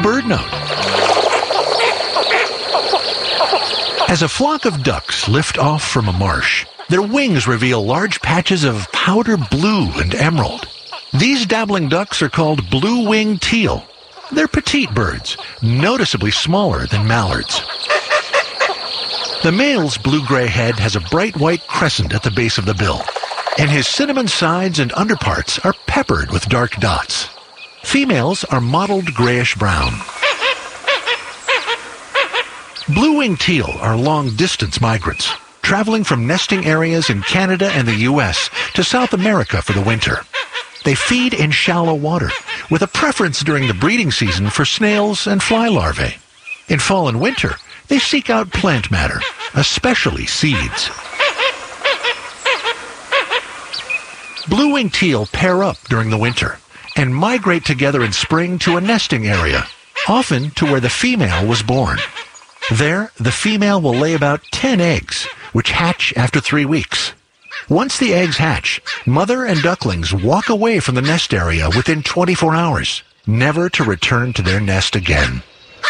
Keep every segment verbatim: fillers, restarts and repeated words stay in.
BirdNote. As a flock of ducks lift off from a marsh, their wings reveal large patches of powder blue and emerald. These dabbling ducks are called blue-winged teal. They're petite birds, noticeably smaller than mallards. The male's blue-gray head has a bright white crescent at the base of the bill, and his cinnamon sides and underparts are peppered with dark dots. Females are mottled grayish-brown. Blue-winged teal are long-distance migrants, traveling from nesting areas in Canada and the U S to South America for the winter. They feed in shallow water, with a preference during the breeding season for snails and fly larvae. In fall and winter, they seek out plant matter, especially seeds. Blue-winged teal pair up during the winter and migrate together in spring to a nesting area, often to where the female was born. There, the female will lay about ten eggs, which hatch after three weeks. Once the eggs hatch, mother and ducklings walk away from the nest area within twenty-four hours, never to return to their nest again.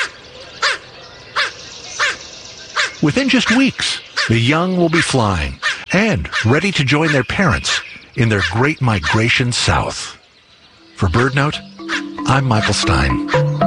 Within just weeks, the young will be flying and ready to join their parents in their great migration south. For BirdNote, I'm Michael Stein.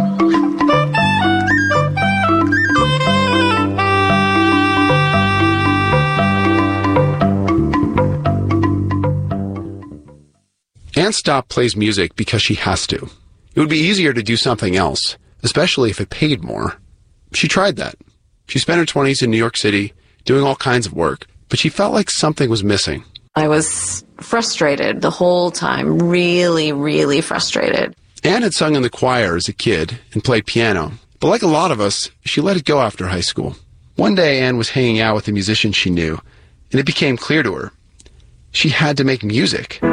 Ann Stopp plays music because she has to. It would be easier to do something else, especially if it paid more. She tried that. She spent her twenties in New York City doing all kinds of work, but she felt like something was missing. I was frustrated the whole time, really, really frustrated. Ann had sung in the choir as a kid and played piano, but like a lot of us, she let it go after high school. One day, Ann was hanging out with a musician she knew, and it became clear to her she had to make music.